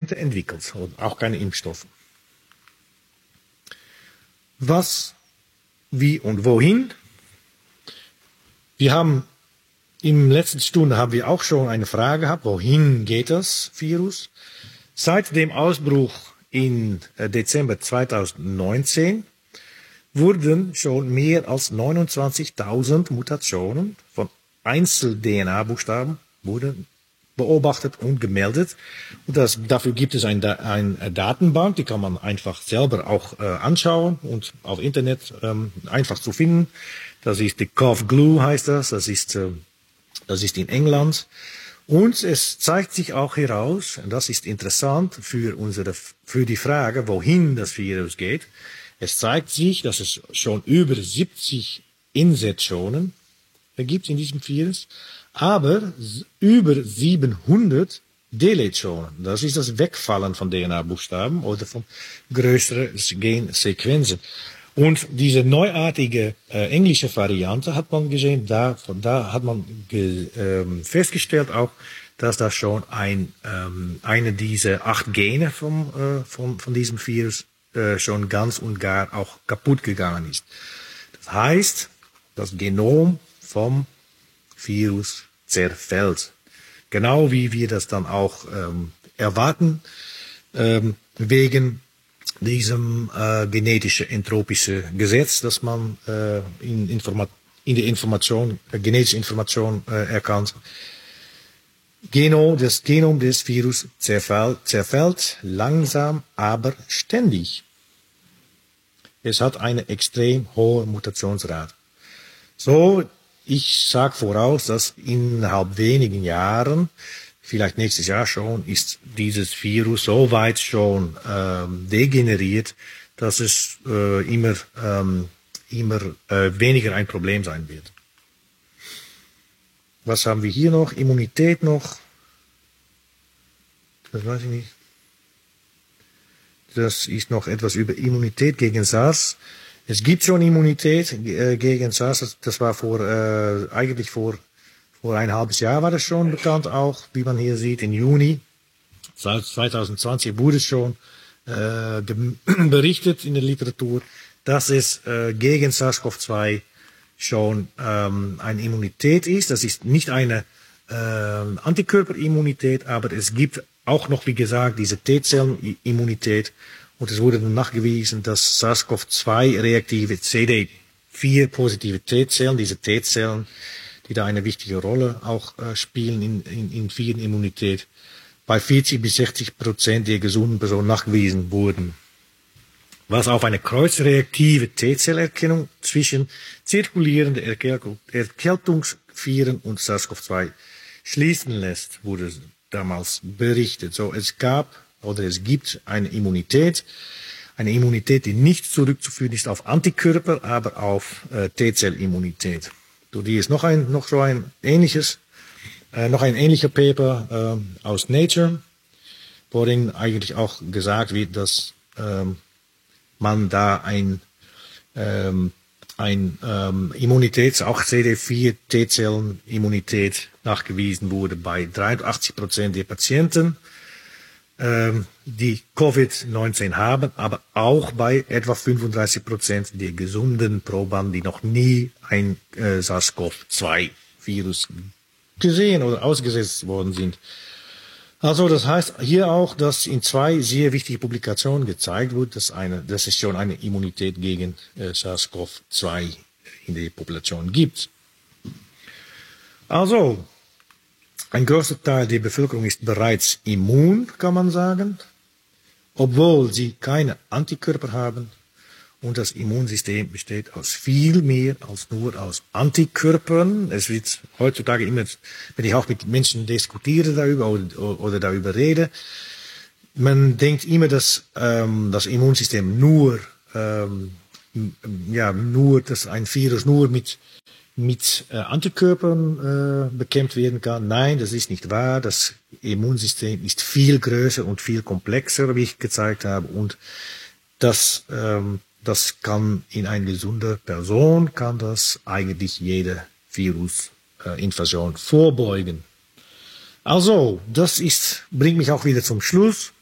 Medikamente entwickelt und auch keine Impfstoffe. Was, wie und wohin? Wir haben in der letzten Stunde haben wir auch schon eine Frage gehabt, wohin geht das Virus? Seit dem Ausbruch in Dezember 2019 wurden schon mehr als 29.000 Mutationen von Einzel-DNA-Buchstaben wurden beobachtet und gemeldet. Und dafür gibt es eine Datenbank, die kann man einfach selber auch anschauen und auf Internet einfach zu finden. Das ist die COV-GLUE heißt das ist in England. Und es zeigt sich auch heraus, und das ist interessant für die Frage, wohin das Virus geht. Es zeigt sich, dass es schon über 70 Insertionen gibt in diesem Virus, aber über 700 Deletionen. Das ist das Wegfallen von DNA-Buchstaben oder von größeren Gensequenzen. Und diese neuartige englische Variante hat man gesehen, da hat man festgestellt auch, dass da schon eine dieser 8 Gene von diesem Virus schon ganz und gar auch kaputt gegangen ist. Das heißt, das Genom vom Virus zerfällt. Genau wie wir das dann auch erwarten, wegen diesem genetischen entropische Gesetz, das man in der Information, genetische Information erkannt. Das Genom des Virus zerfällt langsam, aber ständig. Es hat eine extrem hohe Mutationsrate. So, ich sage voraus, dass innerhalb wenigen Jahren, vielleicht nächstes Jahr schon, ist dieses Virus so weit schon degeneriert, dass es immer weniger ein Problem sein wird. Was haben wir hier noch? Immunität noch. Das weiß ich nicht. Das ist noch etwas über Immunität gegen SARS. Es gibt schon Immunität gegen SARS. Das war eigentlich vor ein halbes Jahr war das schon bekannt auch, wie man hier sieht, im Juni 2020 wurde es schon berichtet in der Literatur, dass es gegen SARS-CoV-2 schon eine Immunität ist. Das ist nicht eine Antikörperimmunität, aber es gibt auch noch, wie gesagt, diese T-Zellenimmunität. Und es wurde dann nachgewiesen, dass SARS-CoV-2-reaktive CD4-positive T-Zellen, diese T-Zellen, die da eine wichtige Rolle auch spielen in vielen Immunität, bei 40-60% der gesunden Personen nachgewiesen wurden. Was auf eine kreuzreaktive T-Zellerkennung zwischen zirkulierenden Erkältungsviren und SARS-CoV-2 schließen lässt, wurde damals berichtet. So, es gibt eine Immunität, die nicht zurückzuführen ist auf Antikörper, aber auf T-Zellimmunität. So, die ist noch ein ähnlicher Paper aus Nature, worin eigentlich auch gesagt wird, dass man da ein Immunität, auch CD4 T-Zellen-Immunität nachgewiesen wurde bei 83% der Patienten, die Covid-19 haben, aber auch bei etwa 35% der gesunden Probanden, die noch nie ein SARS-CoV-2-Virus gesehen oder ausgesetzt worden sind. Also das heißt hier auch, dass in 2 sehr wichtige Publikationen gezeigt wurde, dass es schon eine Immunität gegen SARS-CoV-2 in der Population gibt. Also, ein großer Teil der Bevölkerung ist bereits immun, kann man sagen, obwohl sie keine Antikörper haben. Und das Immunsystem besteht aus viel mehr als nur aus Antikörpern. Es wird heutzutage immer, wenn ich auch mit Menschen diskutiere darüber oder darüber rede, man denkt immer, dass das Immunsystem dass ein Virus nur mit Antikörpern bekämpft werden kann. Nein, das ist nicht wahr. Das Immunsystem ist viel größer und viel komplexer, wie ich gezeigt habe. Und das kann in einer gesunden Person, kann das eigentlich jede Virusinfektion vorbeugen. Also, bringt mich auch wieder zum Schluss.